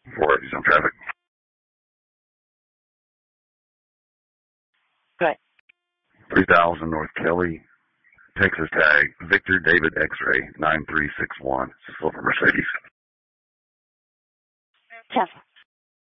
for he's on traffic. Good. 3000 North Kelly, Texas tag, Victor David X-ray 9361. It's a silver Mercedes. 10.